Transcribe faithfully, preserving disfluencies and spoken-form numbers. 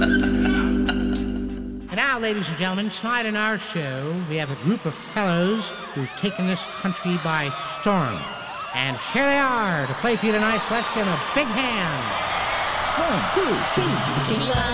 And now, ladies and gentlemen, tonight in our show, we have a group of fellows who've taken this country by storm. And here they are to play for you tonight, so let's give them a big hand. One, two, three.